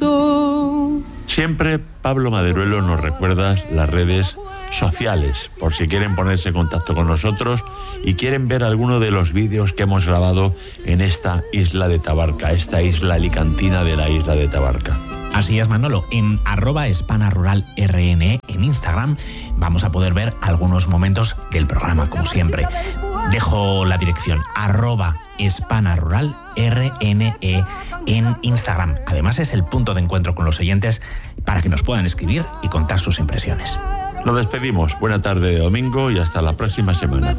canto. Siempre Pablo Maderuelo nos recuerda las redes sociales, por si quieren ponerse en contacto con nosotros y quieren ver alguno de los vídeos que hemos grabado en esta isla de Tabarca, esta isla alicantina de la isla de Tabarca. Así es, Manolo, en @hispanaruralrn en Instagram vamos a poder ver algunos momentos del programa, como siempre. Dejo la dirección @hispanaruralrn en Instagram. Además es el punto de encuentro con los oyentes para que nos puedan escribir y contar sus impresiones. Nos despedimos. Buena tarde de domingo y hasta la próxima semana.